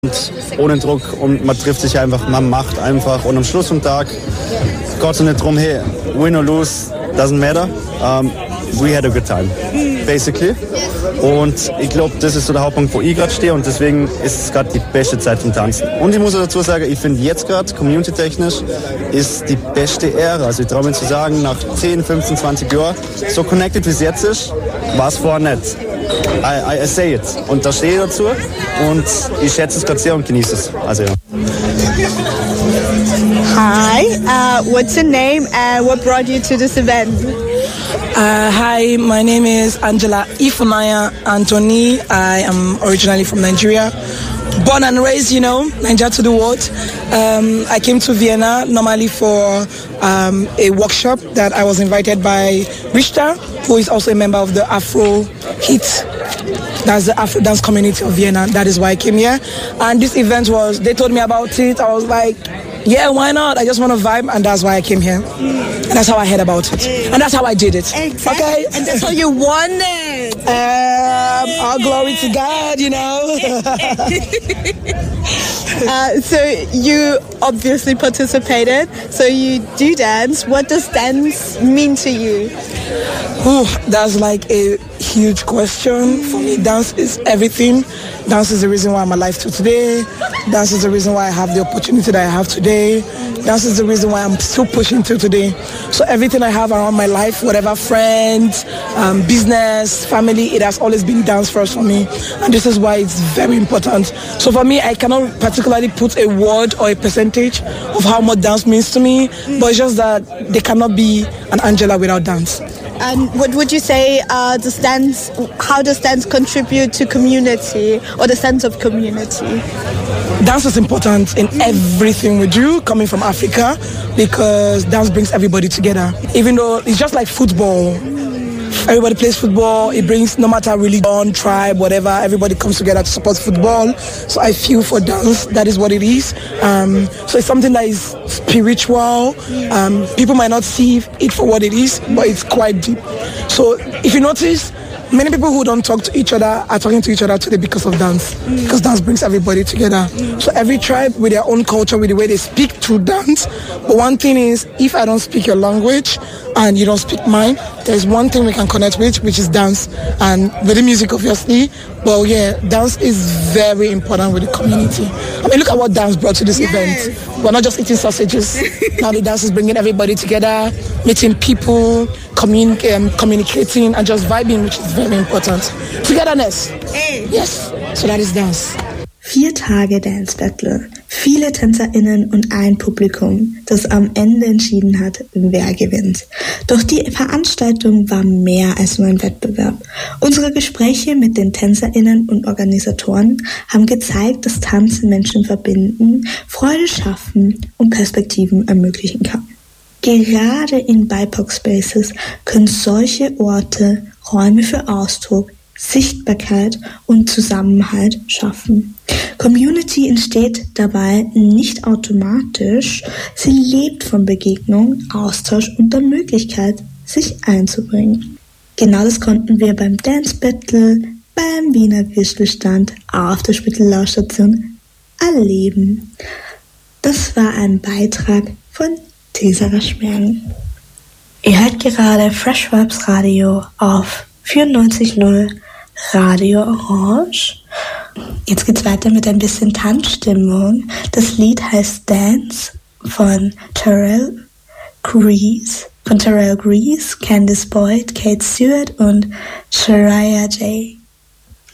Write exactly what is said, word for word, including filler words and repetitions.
ohne Druck und man trifft sich einfach, man macht einfach und am Schluss vom Tag geht es nicht drum, hey, win or lose, doesn't matter, um, we had a good time, basically. Und ich glaube, das ist so der Hauptpunkt, wo ich gerade stehe und deswegen ist es gerade die beste Zeit zum Tanzen. Und ich muss auch dazu sagen, ich finde jetzt gerade, community-technisch, ist die beste Ära. Also ich traue mir zu sagen, nach zehn, fünfzehn, zwanzig Jahren, so connected wie es jetzt ist, war es vorher nicht. I, I, I say it. Und da stehe ich dazu und ich schätze es gerade sehr und genieße es. Also ja. Hi, uh, what's your name and what brought you to this event? Uh, hi, my name is Angela Ifunaya Anthony. I am originally from Nigeria. Born and raised, you know, Nigeria to the world. Um, I came to Vienna normally for um, a workshop that I was invited by Richter, who is also a member of the Afro Hit. That's the Afro dance community of Vienna. That is why I came here. And this event was, they told me about it. I was like, yeah, why not? I just want to vibe, and that's why I came here. And that's how I heard about it. And that's how I did it. Exactly. Okay? And that's how you won it. Um, all glory to God, you know. uh, so you obviously participated. So you do dance. What does dance mean to you? Ooh, that's like a huge question. For me, dance is everything. Dance is the reason why I'm alive to today. Dance is the reason why I have the opportunity that I have today. Dance is the reason why I'm still pushing till today. So everything I have around my life, whatever friends, um, business, family, it has always been dance first for me. And this is why it's very important. So for me, I cannot particularly put a word or a percentage of how much dance means to me, but it's just that there cannot be an Angela without dance. And what would you say, uh, does dance, how does dance contribute to community or the sense of community? Dance is important in everything we do, coming from Africa, because dance brings everybody together. Even though it's just like football. Everybody plays football. It brings, no matter religion, tribe, whatever, everybody comes together to support football. So I feel for dance, that is what it is. Um, so it's something that is spiritual. Um, people might not see it for what it is, but it's quite deep. So if you notice, many people who don't talk to each other are talking to each other today because of dance, mm. because dance brings everybody together. Mm. So every tribe with their own culture, with the way they speak through dance. But one thing is, if I don't speak your language and you don't speak mine, there's one thing we can connect with, which is dance, and with the music, obviously. But yeah, dance is very important with the community. I mean, look at what dance brought to this yes. event. We're not just eating sausages. Now the dance is bringing everybody together, meeting people, commun- um, communicating, and just vibing, which is very important. Togetherness. Hey. Yes, so that is dance. Vier Tage Dance Battle, viele TänzerInnen und ein Publikum, das am Ende entschieden hat, wer gewinnt. Doch die Veranstaltung war mehr als nur ein Wettbewerb. Unsere Gespräche mit den TänzerInnen und Organisatoren haben gezeigt, dass Tanzen Menschen verbinden, Freude schaffen und Perspektiven ermöglichen kann. Gerade in B I P O C-Spaces können solche Orte Räume für Ausdruck, Sichtbarkeit und Zusammenhalt schaffen. Community entsteht dabei nicht automatisch, sie lebt von Begegnung, Austausch und der Möglichkeit, sich einzubringen. Genau das konnten wir beim Dance Battle, beim Wiener Würstelstand auf der Spittellausstation erleben. Das war ein Beitrag von Tesara Schmergen. Ihr hört gerade Fresh Vibes Radio auf vierundneunzig Komma null Radio Orange. Jetzt geht's weiter mit ein bisschen Tanzstimmung. Das Lied heißt Dance von Terrell Grease, von Terrell Grease, Candice Boyd, Kate Stewart und Shariah J.